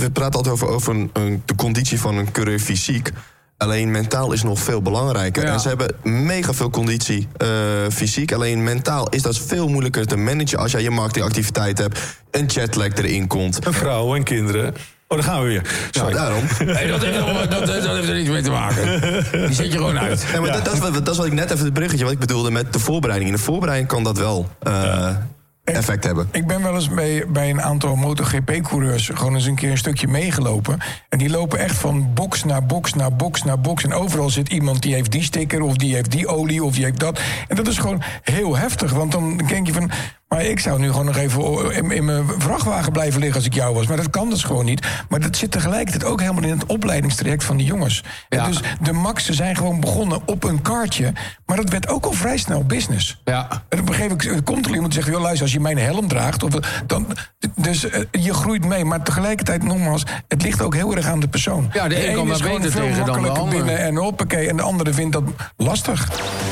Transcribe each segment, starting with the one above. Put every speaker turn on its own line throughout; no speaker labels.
we praten altijd over de conditie van een coureur fysiek. Alleen mentaal is nog veel belangrijker. Ja. En ze hebben mega veel conditie fysiek. Alleen mentaal is dat veel moeilijker te managen als jij je marketingactiviteit hebt, een jetlag erin komt.
Een vrouw en kinderen. Oh, daar gaan we weer.
Sorry. Daarom.
Nee, dat heeft er niks mee te maken. Die zet je gewoon uit.
Ja, maar dat is wat ik net even het bruggetje wat ik bedoelde met de voorbereiding. In de voorbereiding kan dat wel effect hebben.
Ik ben wel eens bij een aantal MotoGP-coureurs gewoon eens een keer een stukje meegelopen. En die lopen echt van box naar box naar box naar box. En overal zit iemand die heeft die sticker of die heeft die olie of die heeft dat. En dat is gewoon heel heftig. Want dan denk je van, maar ik zou nu gewoon nog even in mijn vrachtwagen blijven liggen als ik jou was. Maar dat kan dus gewoon niet. Maar dat zit tegelijkertijd ook helemaal in het opleidingstraject van die jongens. Ja. Dus de Max'en zijn gewoon begonnen op een kaartje. Maar dat werd ook al vrij snel business.
Ja.
En op een gegeven moment komt er iemand die zegt, joh, luister, als je mijn helm draagt, dus je groeit mee. Maar tegelijkertijd, nogmaals, het ligt ook heel erg aan de persoon.
Ja, de een kan maar beter tegen dan de ander.
Binnen en hoppakee, en de andere vindt dat lastig.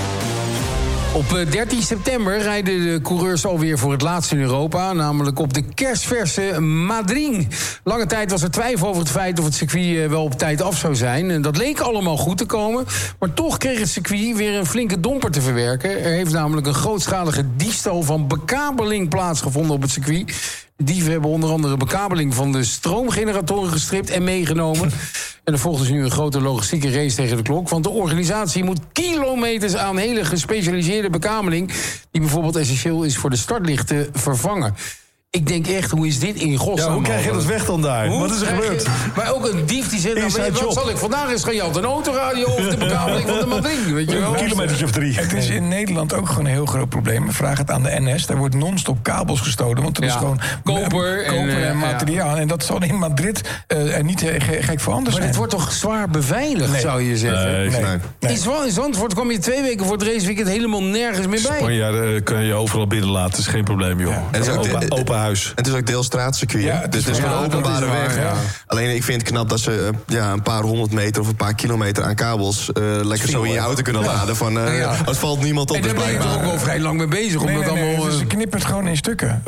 Op 13 september rijden de coureurs alweer voor het laatst in Europa, namelijk op de kerstverse Madrid. Lange tijd was er twijfel over het feit of het circuit wel op tijd af zou zijn. En dat leek allemaal goed te komen, maar toch kreeg het circuit weer een flinke domper te verwerken. Er heeft namelijk een grootschalige diefstal van bekabeling plaatsgevonden op het circuit. De dieven hebben onder andere bekabeling van de stroomgeneratoren gestript en meegenomen. En er volgt dus nu een grote logistieke race tegen de klok. Want de organisatie moet kilometers aan hele gespecialiseerde bekabeling, die bijvoorbeeld essentieel is voor de startlichten, vervangen. Ik denk echt, hoe is dit in godsnaam?
Ja, hoe krijg je dat weg dan daar? Wat is er gebeurd?
Maar ook een dief die zegt, wat zal ik vandaag eens gaan jatten? Een autoradio of de bekabeling van de Madrid? Weet je wel?
Een kilometertje of 3.
Het is in Nederland ook gewoon een heel groot probleem. Vraag het aan de NS. Daar wordt non-stop kabels gestolen. Want er is gewoon
koper en
materiaal. Ja. En dat zal in Madrid er niet gek voor anders zijn.
Maar dit wordt toch zwaar beveiligd, zou je zeggen?
Nee.
In Zandvoort kwam je 2 weken voor het raceweekend helemaal nergens meer bij.
Spanjaarden kun je overal binnen laten. Dat is geen probleem, joh.
En
open huis.
Het is ook deelstraatcircuit. Ja, dus het is gewoon openbare weg. Ja. Alleen ik vind het knap dat ze een paar 100 meter of een paar kilometer aan kabels lekker zo in je auto kunnen laden. Van, het valt niemand op.
En daar ben je toch ook wel vrij lang mee bezig.
Ze knippen het gewoon in stukken.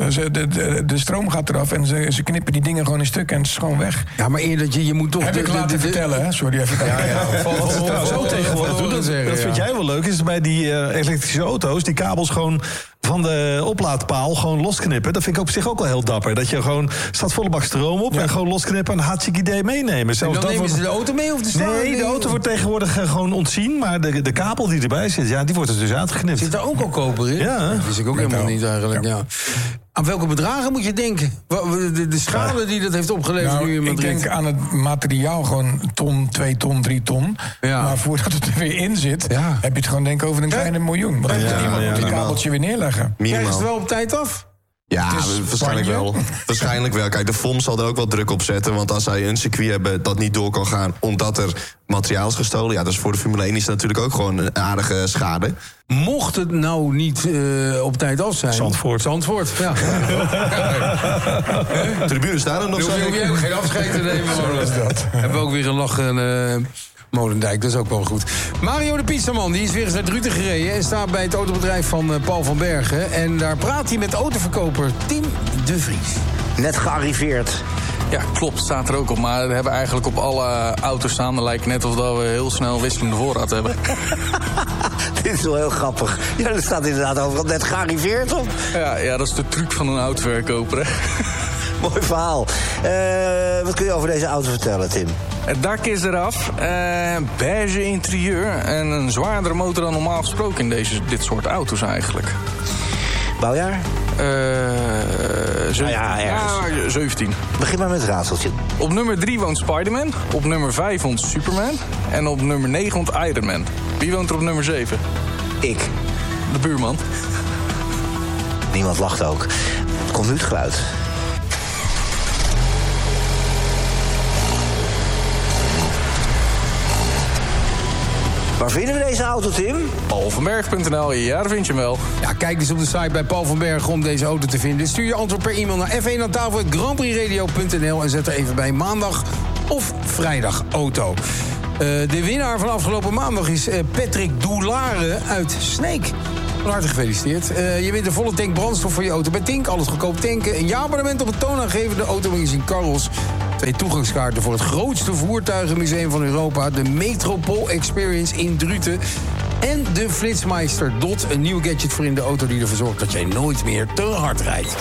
De stroom gaat eraf en ze knippen die dingen gewoon in stukken en het is gewoon weg.
Ja, maar eerder je moet toch...
Heb ik laten vertellen, hè? Sorry, even kijken.
Wat ze trouwens ook tegenwoordig doen, dat vind jij wel leuk, is bij die elektrische auto's die kabels gewoon van de oplaadpaal gewoon losknippen. Dat vind ik op zich ook wel heel dapper. Dat je gewoon, staat volle bak stroom op en gewoon losknippen en hartstikke idee meenemen.
En dan nemen ze de auto mee of de stroom?
Nee, de auto wordt tegenwoordig gewoon ontzien, maar de kabel die erbij zit, die wordt er dus uitgeknipt.
Zit daar ook al koper in?
Ja.
Dat wist ik ook helemaal niet eigenlijk, ja. Aan welke bedragen moet je denken? De schade die dat heeft opgeleverd nu in Madrid?
Ik denk aan het materiaal gewoon ton, 2 ton, 3 ton. Ja. Maar voordat het er weer in zit, heb je het gewoon denk over een kleine miljoen. Want iemand moet die kabeltje weer neerleggen.
Krijgen ze het wel op tijd af?
Ja, waarschijnlijk wel. Waarschijnlijk wel. Kijk, de FOM zal er ook wel druk op zetten. Want als zij een circuit hebben dat niet door kan gaan omdat er materiaal is gestolen, ja, dus voor de Formule 1 is het natuurlijk ook gewoon een aardige schade.
Mocht het nou niet op tijd af zijn...
Zandvoort,
ja.
De tribune staan er nog zo.
Dan hoef je ook geen afscheid te nemen.
Zo is dat.
Hebben we ook weer een lachen... Molendijk, dat is ook wel goed. Mario de Pizzaman, die is weer eens naar Druten gereden en staat bij het autobedrijf van Paul van Bergen. En daar praat hij met autoverkoper Tim de Vries.
Net gearriveerd.
Ja, klopt, staat er ook op. Maar we hebben eigenlijk op alle auto's staan. Het lijkt net of dat we heel snel wisselende voorraad hebben.
Dit is wel heel grappig. Ja, er staat inderdaad overal net gearriveerd op.
Ja, dat is de truc van een autoverkoper, hè.
Mooi verhaal. Wat kun je over deze auto vertellen, Tim?
Het dak is eraf, beige interieur en een zwaardere motor dan normaal gesproken in dit soort auto's eigenlijk.
Bouwjaar?
17.
Begin maar met het raadseltje.
Op nummer 3 woont Spider-Man, op nummer 5 woont Superman en op nummer 9 woont Iron Man. Wie woont er op nummer 7?
Ik.
De buurman.
Niemand lacht ook. Het komt nu het geluid. Waar vinden we deze auto, Tim?
Paulvanberg.nl, ja, daar vind je hem wel.
Ja, kijk eens op de site bij Paul van Bergen om deze auto te vinden. Stuur je antwoord per e-mail naar f1@grandprixradio.nl en zet er even bij maandag of vrijdag auto. De winnaar van afgelopen maandag is Patrick Doulare uit Sneek. Van harte gefeliciteerd. Je wint een volle tank brandstof voor je auto bij Tink. Alles goedkoop tanken. Een jaarabonnement op een toonaangevende automagazine Carros. 2 toegangskaarten voor het grootste voertuigenmuseum van Europa... de Metropol Experience in Druten... en de Flitsmeister Dot, een nieuw gadget voor in de auto... die ervoor zorgt dat jij nooit meer te hard rijdt.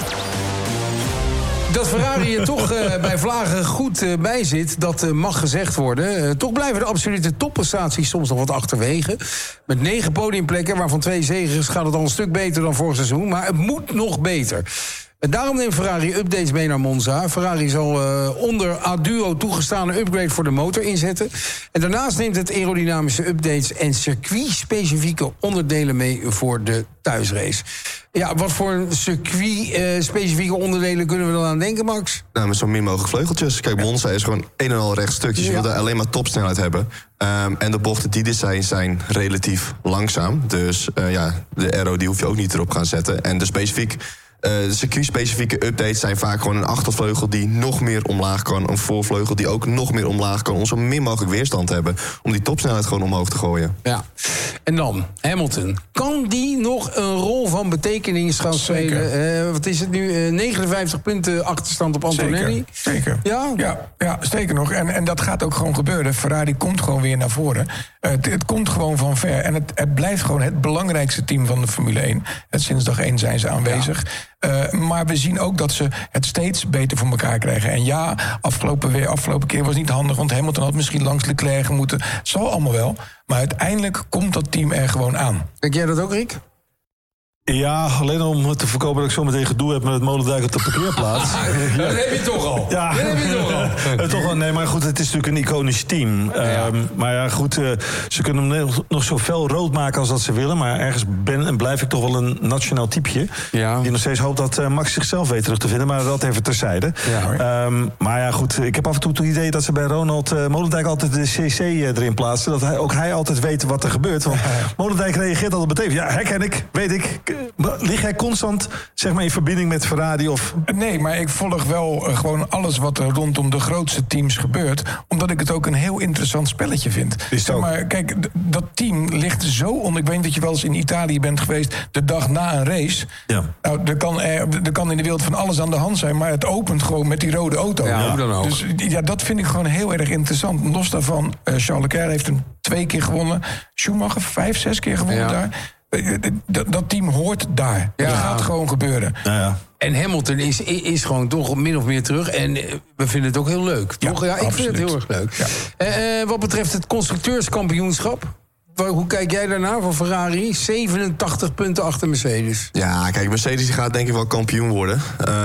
Dat Ferrari er toch bij vlagen goed bij zit, dat mag gezegd worden. Toch blijven de absolute topprestaties soms nog wat achterwege. Met 9 podiumplekken, waarvan 2 zegens, gaat het al een stuk beter dan vorig seizoen. Maar het moet nog beter. En daarom neemt Ferrari updates mee naar Monza. Ferrari zal onder A-Duo toegestane upgrade voor de motor inzetten. En daarnaast neemt het aerodynamische updates en circuit-specifieke onderdelen mee voor de thuisrace. Ja, wat voor circuit-specifieke onderdelen kunnen we dan aan denken, Max?
Nou, met zo min mogelijk vleugeltjes. Kijk, Monza is gewoon een en al rechtstuk. Dus je wil daar alleen maar topsnelheid hebben. En de bochten die er zijn relatief langzaam. Dus de aero die hoef je ook niet erop gaan zetten. En de circuit-specifieke updates zijn vaak gewoon een achtervleugel die nog meer omlaag kan. Een voorvleugel die ook nog meer omlaag kan. Om zo min mogelijk weerstand te hebben. Om die topsnelheid gewoon omhoog te gooien.
Ja. En dan, Hamilton. Kan die nog een rol van betekenis gaan spelen? Wat is het nu? 59 punten achterstand op Antonelli?
Zeker.
Ja?
Ja, zeker nog. En dat gaat ook gewoon gebeuren. Ferrari komt gewoon weer naar voren. Het komt gewoon van ver. En het blijft gewoon het belangrijkste team van de Formule 1. Sinds dag 1 zijn ze aanwezig. Ja. Maar we zien ook dat ze het steeds beter voor elkaar krijgen. En ja, afgelopen keer was niet handig, want Hamilton had misschien langs Leclerc moeten. Het zal allemaal wel. Maar uiteindelijk komt dat team er gewoon aan.
Denk jij dat ook, Rick?
Ja, alleen om te voorkomen dat ik zo meteen gedoe heb met het Molendijk op de parkeerplaats.
Dat heb je toch al.
Ja.
Dat heb je toch al.
Toch wel, nee, maar goed, het is natuurlijk een iconisch team. Maar ja, goed, ze kunnen hem nog zo fel rood maken als dat ze willen. Maar ergens ben en blijf ik toch wel een nationaal typeje. Ja. Die nog steeds hoopt dat Max zichzelf weet terug te vinden. Maar dat even terzijde. Ja, maar ja, goed, ik heb af en toe het idee dat ze bij Ronald Molendijk altijd de CC erin plaatsen. Dat hij altijd weet wat er gebeurt. Want Molendijk reageert altijd meteen. Ja, herken ik, weet ik. Lig jij constant, zeg maar, in verbinding met Ferrari? Of?
Nee, maar ik volg wel gewoon alles wat er rondom de grootste teams gebeurt. Omdat ik het ook een heel interessant spelletje vind. Zeg maar, kijk, dat team ligt zo onder. Ik weet dat je wel eens in Italië bent geweest de dag na een race. Ja. Nou, er kan in de wereld van alles aan de hand zijn, maar het opent gewoon met die rode auto.
Ja, hoe dan ook.
Dus ja, dat vind ik gewoon heel erg interessant. Los daarvan, Charles Leclerc heeft hem 2 keer gewonnen. Schumacher 5, 6 keer gewonnen daar. Dat team hoort daar. Ja. Dat gaat gewoon gebeuren.
Ja.
En Hamilton is gewoon toch min of meer terug. En we vinden het ook heel leuk. Toch? Ja, ik vind het heel erg leuk. Ja. Wat betreft het constructeurskampioenschap, hoe kijk jij daarnaar voor Ferrari? 87 punten achter Mercedes.
Ja, kijk, Mercedes gaat denk ik wel kampioen worden.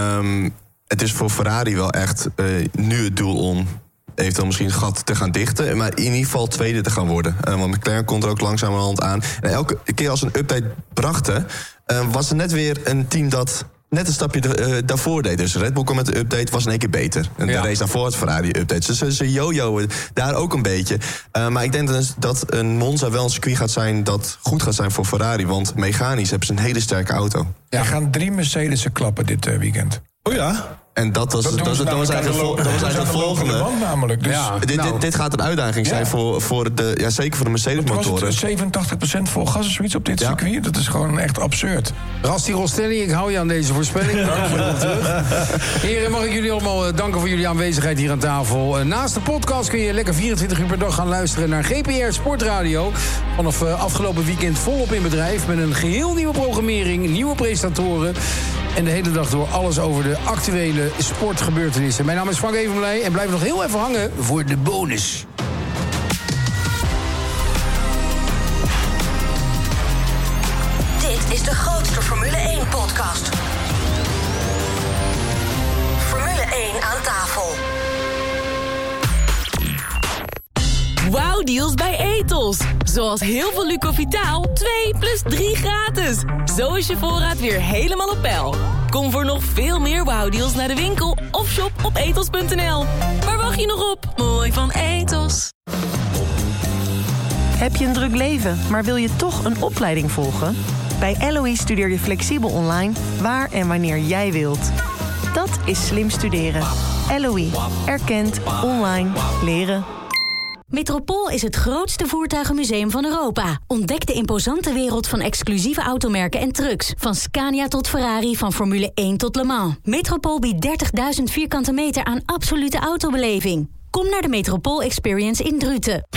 Het is voor Ferrari wel echt nu het doel om eventueel misschien het gat te gaan dichten, maar in ieder geval tweede te gaan worden. Want McLaren komt er ook langzamerhand aan. En elke keer als een update brachten, was er net weer een team dat net een stapje daarvoor deed. Dus Red Bull kwam met de update, was in één keer beter. En de race daarvoor had Ferrari updates. Dus ze jojoen daar ook een beetje. Maar ik denk dat een Monza wel een circuit gaat zijn dat goed gaat zijn voor Ferrari. Want mechanisch hebben ze een hele sterke auto.
Er gaan 3 Mercedes'en klappen dit weekend.
Oh ja?
En dat was eigenlijk het volgende.
Namelijk. Dus
dit gaat een uitdaging zijn voor zeker voor de Mercedes-motoren.
Was het 87% vol gas of zoiets op dit circuit? Dat is gewoon echt absurd.
Rasti Rostelli, ik hou je aan deze voorspelling. Dank voor de terug. Heren, mag ik jullie allemaal danken voor jullie aanwezigheid hier aan tafel. Naast de podcast kun je lekker 24 uur per dag gaan luisteren naar GPR Sportradio. Vanaf afgelopen weekend volop in bedrijf met een geheel nieuwe programmering, nieuwe presentatoren. En de hele dag door alles over de actuele sportgebeurtenissen. Mijn naam is Frank Evenblij en blijf nog heel even hangen voor de bonus.
Dit is de grootste Formule 1-podcast. Formule 1 aan tafel.
Wauw-deals bij Ethos. Zoals heel veel Lucovitaal, 2 plus 3 gratis. Zo is je voorraad weer helemaal op peil. Kom voor nog veel meer wauw-deals naar de winkel of shop op ethos.nl. Waar wacht je nog op? Mooi van Ethos.
Heb je een druk leven, maar wil je toch een opleiding volgen? Bij LOE studeer je flexibel online, waar en wanneer jij wilt. Dat is slim studeren. LOE. Erkend. Online. Leren.
Metropool is het grootste voertuigenmuseum van Europa. Ontdek de imposante wereld van exclusieve automerken en trucks. Van Scania tot Ferrari, van Formule 1 tot Le Mans. Metropool biedt 30.000 vierkante meter aan absolute autobeleving. Kom naar de Metropool Experience in Druten.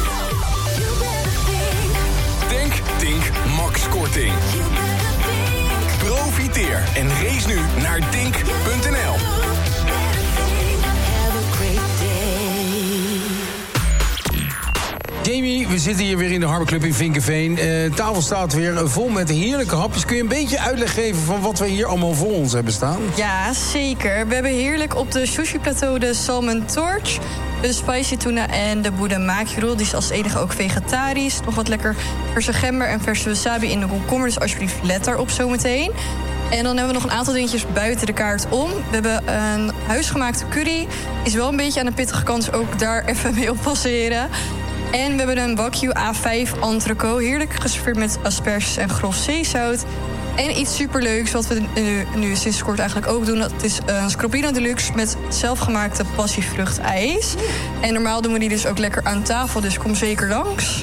Dink Max Korting. Profiteer en race nu naar dink.nl.
Jamie, we zitten hier weer in de Harbor Club in Vinkenveen. Tafel staat weer vol met heerlijke hapjes. Kun je een beetje uitleg geven van wat we hier allemaal voor ons hebben staan?
Ja, zeker. We hebben heerlijk op de sushi-plateau de salmon torch, de spicy tuna en de boudin makiro. Die is als enige ook vegetarisch. Nog wat lekker verse gember en verse wasabi in de komkommer. Dus alsjeblieft let daarop zometeen. En dan hebben we nog een aantal dingetjes buiten de kaart om. We hebben een huisgemaakte curry. Is wel een beetje aan de pittige kant, ook daar even mee oppassen, heren. En we hebben een Wagyu A5 entrecote. Heerlijk geserveerd met asperges en grof zeezout. En iets superleuks, wat we nu sinds kort eigenlijk ook doen. Dat is een Scroppino Deluxe met zelfgemaakte passievruchtijs. En normaal doen we die dus ook lekker aan tafel, dus kom zeker langs.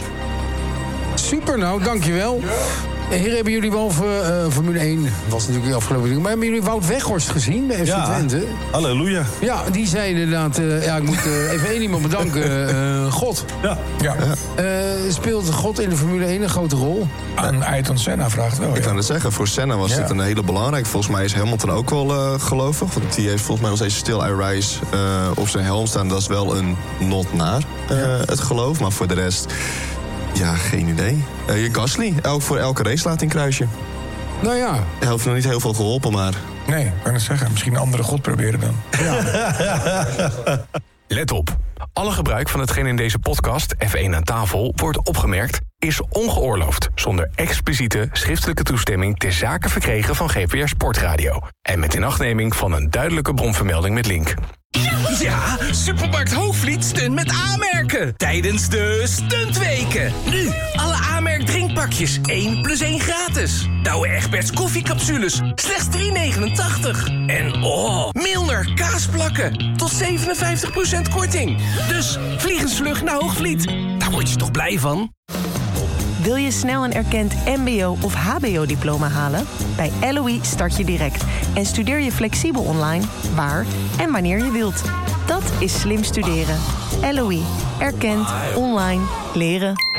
Super, nou, dankjewel. Heren, hebben jullie wel Formule 1, was natuurlijk de afgelopen dingen, maar hebben jullie Wout Weghorst gezien bij FC Twente?
Halleluja.
Ja, die zei inderdaad, ik moet even één iemand bedanken, God.
Ja.
Speelt God in de Formule 1 een grote rol?
Aan Ayrton Senna vraagt wel.
Ik kan het zeggen, voor Senna was dit een hele belangrijke. Volgens mij is Hamilton ook wel gelovig. Want die heeft volgens mij nog steeds Still I Rise op zijn helm staan. Dat is wel een nod naar het geloof, maar voor de rest... Ja, geen idee. Gasly, voor elke race laat een kruisje.
Nou ja.
Hij heeft nog niet heel veel geholpen, maar...
Nee, ik kan het zeggen. Misschien een andere god proberen dan.
Ja. Let op. Alle gebruik van hetgeen in deze podcast, F1 aan tafel, wordt opgemerkt, is ongeoorloofd, zonder expliciete schriftelijke toestemming ter zake verkregen van GPR Sportradio. En met inachtneming van een duidelijke bronvermelding met link.
Ja, Supermarkt Hoogvliet stunt met aanmerken. Tijdens de stuntweken. Nu, alle aanmerk drinkpakjes 1 + 1 gratis. Douwe Egberts koffiecapsules, slechts €3,89. En Milner kaasplakken, tot 57% korting. Dus vliegensvlug naar Hoogvliet. Daar word je toch blij van?
Wil je snel een erkend mbo- of hbo-diploma halen? Bij LOE start je direct en studeer je flexibel online, waar en wanneer je wilt. Dat is slim studeren. LOE, erkend, online, leren.